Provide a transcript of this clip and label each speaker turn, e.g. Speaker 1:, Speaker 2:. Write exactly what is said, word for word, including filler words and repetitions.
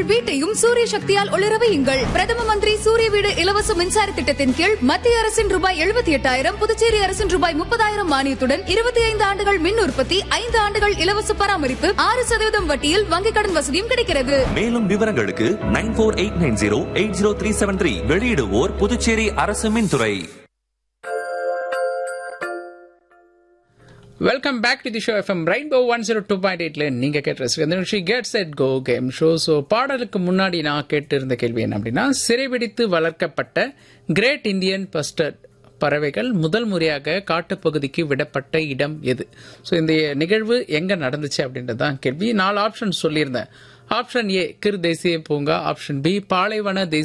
Speaker 1: வீட்டையும் சூரிய சக்தியால் ஒளிர வையுங்கள். பிரதம மந்திரி சூரிய வீடு இலவச மின்சார திட்டத்தின் கீழ் மத்திய அரசின் ரூபாய் எழுபத்தி எட்டாயிரம், புதுச்சேரி அரசின் ரூபாய் முப்பதாயிரம் மானியத்துடன் இருபத்தி ஐந்து ஆண்டுகள் மின் உற்பத்தி, ஐந்து ஆண்டுகள் இலவச பராமரிப்பு, ஆறு சதவீதம் வட்டியில் வங்கிக் கடன் வசதியும் கிடைக்கிறது.
Speaker 2: மேலும் விவரங்களுக்கு nine four eight nine zero eight zero three seven three. வெளியிடுவோர் புதுச்சேரி அரசு மின்துறை.
Speaker 3: Welcome back to the show FM rainbow one zero two point எயிட்ல நீங்க கேட்டு இந்த நிகழ்ச்சி get set go game show. So பாடலுக்கு முன்னாடி நான் கேட்டு இருந்த கேள்வி என்ன அப்படின்னா, சிறைபிடித்து வளர்க்கப்பட்ட கிரேட் இந்தியன் பஸ்டர்ட் பறவைகள் முதல் முறையாக காட்டுப்பகுதிக்கு விடப்பட்ட இடம் எது? ஸோ இந்த நிகழ்வு எங்க நடந்துச்சு அப்படின்றது தான் கேள்வி. நாலு ஆப்ஷன் சொல்லியிருந்தேன். ஆப்ஷன் ஏ கிர் தேசிய பூங்கா, ஆப்ஷன் பி பாலைவன தேசிய